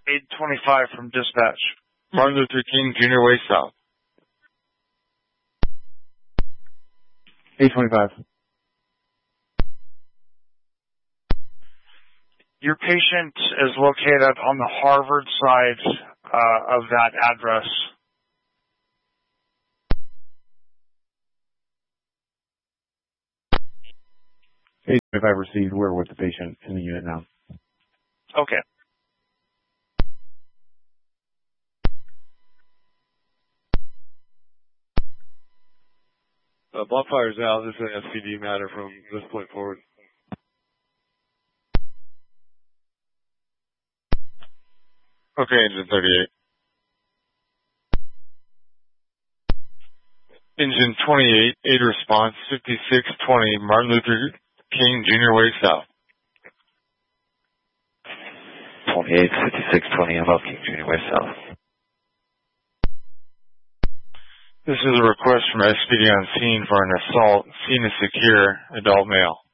825 from dispatch. Martin Luther King Jr. Way South. 825. Your patient is located on the Harvard side of that address. 825 received. We're with the patient in the unit now. Okay. Bonfire's out. This is an SCD matter from this point forward. Okay, engine 38. Engine 28, aid response 5620, Martin Luther King Jr. Way South. 28, 5620, ML King Jr. Way South. This is a request from SPD on scene for an assault. Scene is secure. Adult male.